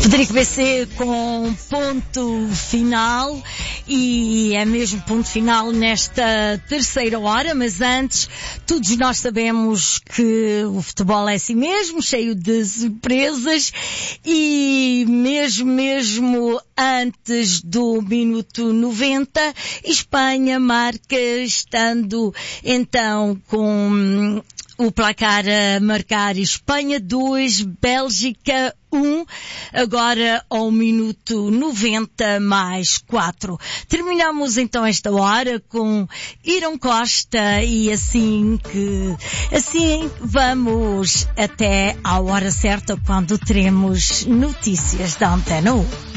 Frederico BC com ponto final, e é mesmo ponto final nesta terceira hora, mas antes, todos nós sabemos que o futebol é assim mesmo, cheio de surpresas, e mesmo antes do minuto 90, Espanha marca, estando então com o placar a marcar: Espanha 2, Bélgica 1, agora ao minuto 90 mais 4. Terminamos então esta hora com Irão Costa, e assim vamos até à hora certa, quando teremos notícias da Antena 1.